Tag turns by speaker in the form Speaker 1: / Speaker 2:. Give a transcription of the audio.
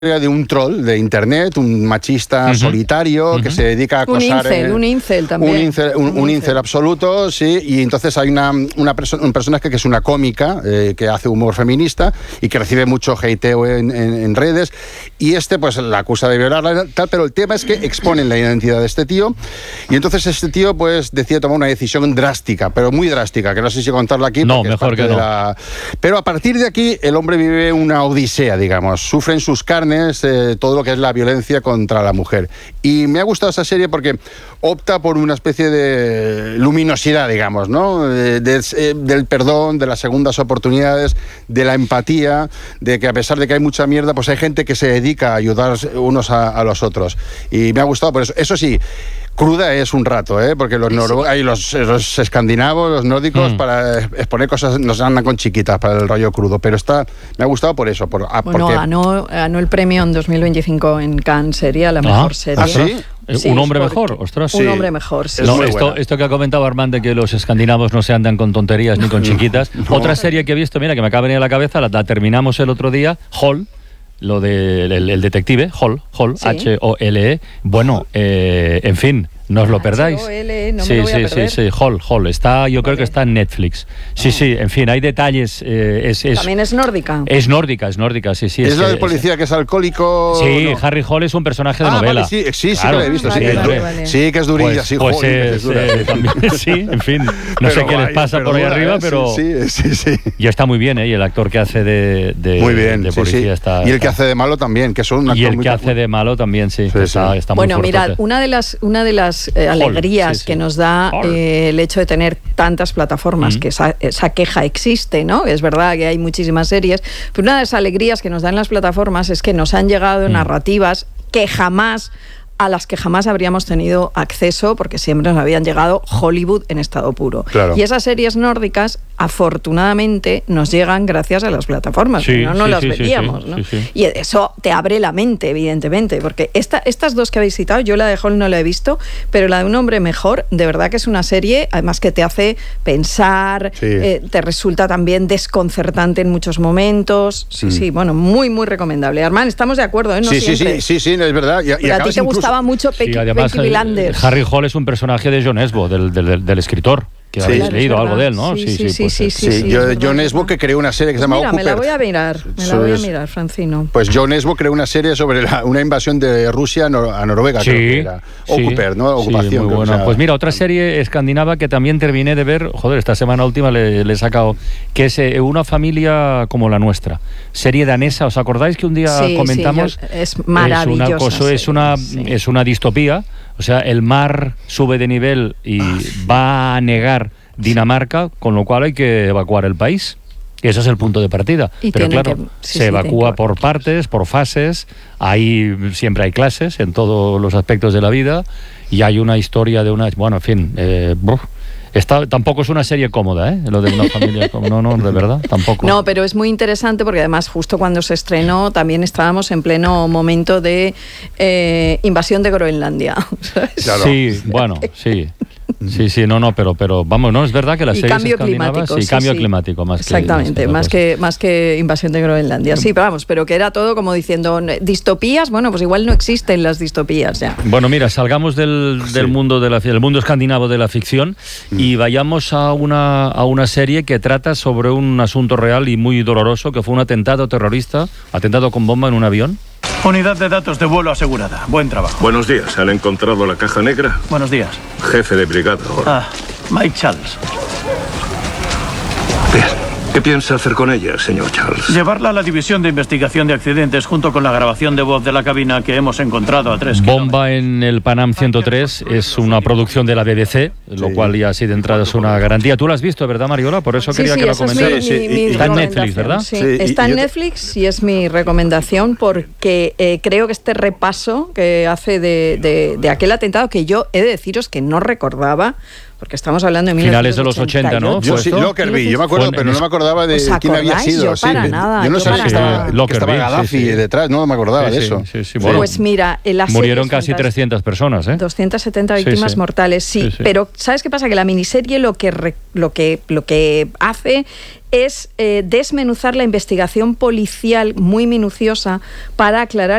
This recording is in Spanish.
Speaker 1: de un troll de internet, un machista solitario que se dedica a acosar...
Speaker 2: Un incel también.
Speaker 1: Un incel absoluto, sí, y entonces hay un personaje que es una cómica que hace humor feminista y que recibe mucho hateo en redes, y pues la acusa de violarla, tal, pero el tema es que exponen la identidad de este tío, y entonces este tío pues decide tomar una decisión drástica, pero muy drástica, que no sé si contarla aquí.
Speaker 3: No, mejor que no.
Speaker 1: Pero a partir de aquí el hombre vive una odisea, digamos, sufre en sus carnes todo lo que es la violencia contra la mujer. Y me ha gustado esa serie porque opta por una especie de luminosidad, digamos, ¿no? Del perdón, de las segundas oportunidades, de la empatía, de que a pesar de que hay mucha mierda, pues hay gente que se dedica a ayudar unos a los otros. Y me ha gustado por eso. Eso sí, cruda es un rato, porque los escandinavos, los nórdicos, para exponer cosas nos andan con chiquitas para el rollo crudo, pero me ha gustado por eso. Porque
Speaker 2: ganó el premio en 2025 en Cannes, sería la mejor serie.
Speaker 1: ¿Ah, sí?
Speaker 2: Sí,
Speaker 3: un hombre mejor, ostras.
Speaker 2: Un hombre mejor, sí.
Speaker 3: No, esto que ha comentado Armand de que los escandinavos no se andan con tonterías ni con chiquitas. No. Otra serie que he visto, mira, que me acaba de venir a la cabeza, la terminamos el otro día, Hall. Lo del detective, Hall,
Speaker 2: ¿sí?
Speaker 3: H-O-L-E. Bueno, en fin, no os lo perdáis.
Speaker 2: H-O-L-E, no me lo voy a perder.
Speaker 3: Sí, Hall. Está, yo creo que está en Netflix. Sí, en fin, hay detalles.
Speaker 2: También es nórdica.
Speaker 3: Es nórdica, sí.
Speaker 1: ¿Es la del policía que es alcohólico?
Speaker 3: Sí,
Speaker 1: no.
Speaker 3: Claro. Harry Hall es un personaje de novela.
Speaker 1: Vale, sí,
Speaker 3: claro,
Speaker 1: que lo he visto.
Speaker 2: Vale.
Speaker 1: Sí, que es durilla, sí,
Speaker 3: también, sí, en fin. No sé qué les pasa por ahí arriba, pero...
Speaker 1: Sí.
Speaker 3: Y está muy bien, y el actor que hace de
Speaker 1: muy bien,
Speaker 3: de policía está...
Speaker 1: Y el que hace de malo también, que es un actor.
Speaker 3: Y el que hace de malo también, sí. Está muy
Speaker 2: bueno,
Speaker 3: fuerte.
Speaker 2: mirad, una de las alegrías que nos da el hecho de tener tantas plataformas, que esa queja existe, ¿no? Es verdad que hay muchísimas series, pero una de las alegrías que nos dan las plataformas es que nos han llegado narrativas a las que jamás habríamos tenido acceso, porque siempre nos habían llegado Hollywood en estado puro.
Speaker 1: Claro.
Speaker 2: Y esas series nórdicas, afortunadamente, nos llegan gracias a las plataformas, no las veíamos, ¿no?
Speaker 3: Sí.
Speaker 2: Y eso te abre la mente, evidentemente, porque estas dos que habéis citado, yo la de Hall no la he visto, pero la de Un hombre mejor, de verdad que es una serie, además que te hace pensar, te resulta también desconcertante en muchos momentos. Sí, bueno, muy, muy recomendable. Armand, estamos de acuerdo, ¿eh? No siempre.
Speaker 1: Sí, es verdad. Y
Speaker 2: a ti te gustaba mucho Peaky Blinders.
Speaker 3: Harry Hall es un personaje de John Esbo, del escritor. Que habéis leído algo de él, ¿no?
Speaker 2: Sí.
Speaker 1: John Esbo, que creó una serie que se llama Occupert.
Speaker 2: Me la voy a mirar, Francino.
Speaker 1: Pues John Esbo creó una serie sobre una invasión de Rusia a Noruega, creo que era. Occupert, ¿no? Ocupación.
Speaker 3: Muy bueno. Pues mira, otra serie escandinava que también terminé de ver, esta semana última le he sacado, que es Una familia como la nuestra. Serie danesa, ¿os acordáis que un día comentamos?
Speaker 2: Es maravillosa.
Speaker 3: Es una distopía. O sea, el mar sube de nivel y va a anegar Dinamarca, con lo cual hay que evacuar el país. Ese es el punto de partida. Pero claro, se evacúa por partes, por fases. Siempre hay clases en todos los aspectos de la vida. Y hay una historia de una... Bueno, en fin... tampoco es una serie cómoda, lo de Una familia no, de verdad, tampoco.
Speaker 2: No, pero es muy interesante porque además justo cuando se estrenó también estábamos en pleno momento de invasión de Groenlandia, ¿sabes?
Speaker 1: Claro.
Speaker 3: Sí, bueno, sí. Sí, pero vamos, no, es verdad que las series
Speaker 2: cambio climático,
Speaker 3: cambio climático más
Speaker 2: exactamente, más que invasión de Groenlandia. Sí, pero que era todo como diciendo distopías, bueno, pues igual no existen las distopías ya.
Speaker 3: Bueno, mira, salgamos del mundo del mundo escandinavo de la ficción y vayamos a una serie que trata sobre un asunto real y muy doloroso, que fue un atentado con bomba en un avión.
Speaker 4: Unidad de datos de vuelo asegurada. Buen trabajo.
Speaker 5: Buenos días. ¿Han encontrado la caja negra?
Speaker 4: Buenos días.
Speaker 5: Jefe de brigada.
Speaker 4: Mike Charles.
Speaker 5: Bien. ¿Qué piensa hacer con ella, señor Charles?
Speaker 4: Llevarla a la división de investigación de accidentes junto con la grabación de voz de la cabina que hemos encontrado a 3 kilómetros.
Speaker 3: Bomba en el Panam 103 es una producción de la BBC, lo cual ya así de entrada es una garantía. Tú la has visto, ¿verdad, Mariola? Por eso quería que la comentaras. Está en Netflix, ¿verdad?
Speaker 2: Sí, está en Netflix y es mi recomendación porque creo que este repaso que hace de aquel atentado, que yo he de deciros que no recordaba, porque estamos hablando de
Speaker 3: finales de los 80, ¿no?
Speaker 1: Yo sí, Lockerbie, yo me acuerdo, pero no me acordaba de quién había sido.
Speaker 2: Yo para nada.
Speaker 1: Yo no sabía que estaba Gaddafi detrás, no me acordaba de eso.
Speaker 3: Bueno,
Speaker 2: pues mira,
Speaker 3: murieron casi 300 personas,
Speaker 2: 270 víctimas mortales, sí. Pero ¿sabes qué pasa? Que la miniserie lo que hace es desmenuzar la investigación policial muy minuciosa para aclarar